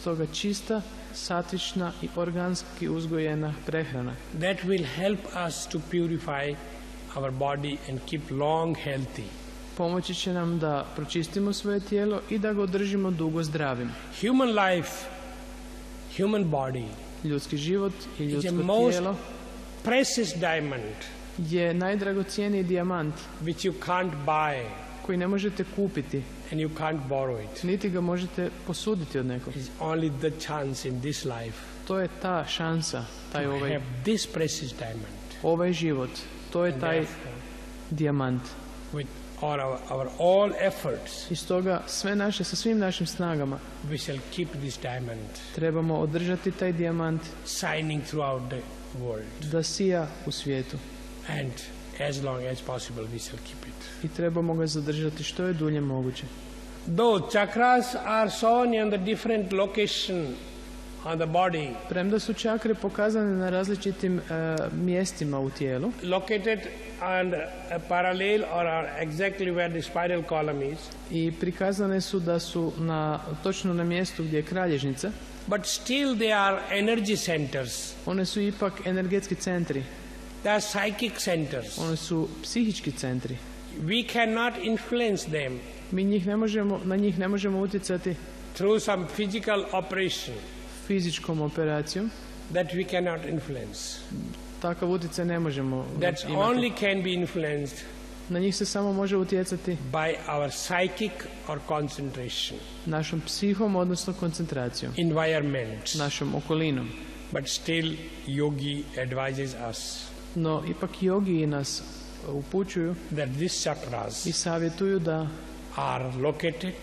Stoga čista, satvična i organski uzgojena prehrana. That will help us to purify our body and keep long healthy. Pomoći će nam da pročistimo svoje tijelo i da ga održimo dugo zdravim. Human life, human body Ljudski život i is a ljudsko most tijelo precious diamond je najdragocjeniji dijamant which you can't buy koji ne možete kupiti, and you can't borrow it. niti ga možete posuditi od nekog. It's only the chance in this life To je ta šansa, taj to ovaj have this precious diamond. život. To je And taj therefore, dijamant. with our all efforts, I stoga sa svim našim snagama we shall keep this diamond trebamo održati taj dijamant shining throughout the world. da sija u svijetu. And as long as possible, we shall keep it. I trebamo ga zadržati što je dulje moguće. Though chakras are shown in the different location on the body, Premda su čakre pokazane na različitim mjestima u tijelu, located on a parallel or are exactly where the spinal column is, i prikazane su da su točno na mjestu gdje je kralježnica, but still they are energy centers. one su ipak energetski centri, They are psychic centers. one su psihički centri. We cannot influence them Mi na njih ne možemo utjecati through some physical operation fizičkom operacijom. that we cannot influence. Takav utjecaj ne možemo That imati. only can be influenced Na njih se samo može utjecati by our psychic or concentration, našom psihom, odnosno koncentracijom, environment. našom okolinom. But still, yogi advises us No, ipak jogiji nas upućuju that these chakras i savjetuju da are located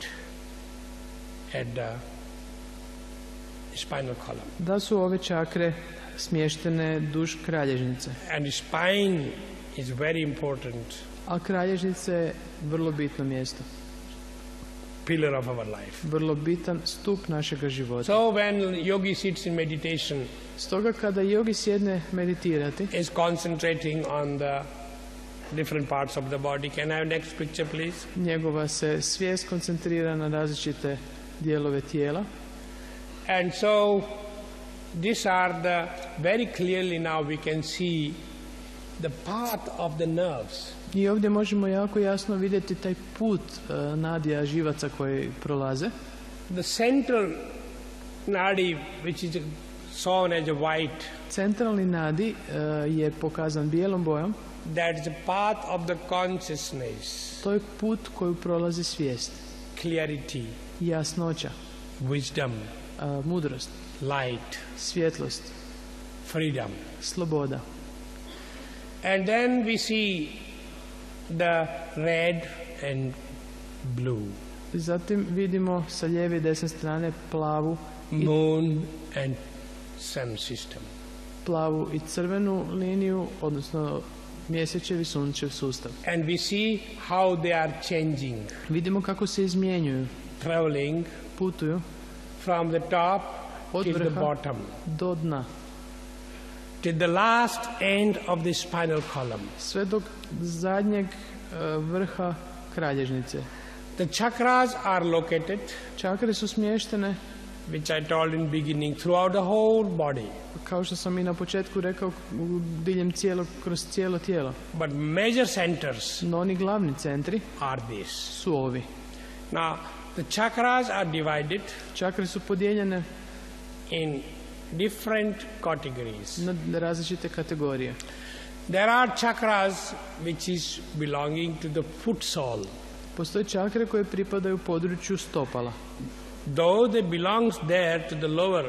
at the spinal column. da su ove čakre smještene duž kralježnice. And the spine is very important A kralježnica je vrlo bitno mjesto, pillar of our life. vrlo bitan stup našega života. So when yogi sits in meditation, Stoga kada jogi sjedne meditirati, is concentrating on the different parts of the body. Can I have next picture, please? njegova se svijest koncentrira na različite dijelove tijela. And so these are the very clearly now we can see the path of the nerves. I ovdje možemo jako jasno vidjeti taj put nadija živaca koji prolaze. The central nadi, which is shown as a white, Centralni nadi je pokazan bijelom bojom. that is the path of the consciousness, To je put koju prolazi svijest, clarity, jasnoća, wisdom, mudrost, light, svjetlost, freedom. sloboda. And then we see the red and blue, Zatim vidimo sa lijeve i desne strane moon and sun system. plavu i crvenu liniju, odnosno mjesečev i sunčev sustav. And we see how they are changing, Vidimo kako se izmjenjuju, traveling putuju from the top od till the vrha bottom, do dna, till the last end of the spinal column. sve do zadnjeg vrha kralježnice. The chakras are located, Čakre su smještene, which I told in beginning, throughout the whole body. kao što sam i na početku rekao, kroz cijelo tijelo. But major centers No oni glavni centri are these. su ovi. Now, the chakras are divided Čakre su podijeljene in different categories. na različite kategorije. There are chakras which is belonging to the foot sole. Postoje čakre koje pripadaju području stopala. Though they belongs there to the lower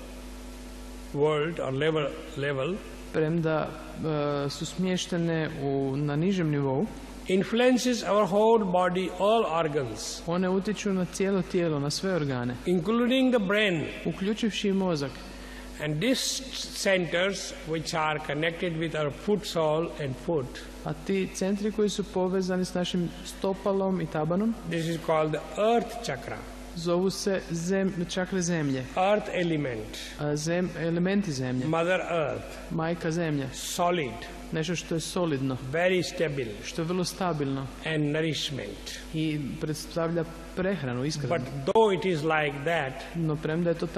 world or level, Premda su smještene na nižem nivou, influences our whole body, all organs, one utječu na cijelo tijelo, na sve organe, including the brain. uključivši i mozak. And these centers which are connected with our foot sole and foot, A ti centri koji su povezani s našim stopalom i tabanom this is called the earth chakra, zovu se čakre zemlje, earth element, elementi zemlje, mother earth, majka zemlja, solid, nešto što je solidno, very stable, što je vrlo stabilno and nourishment. i predstavlja prehranu, ishranu. But though it is like that, No premda je to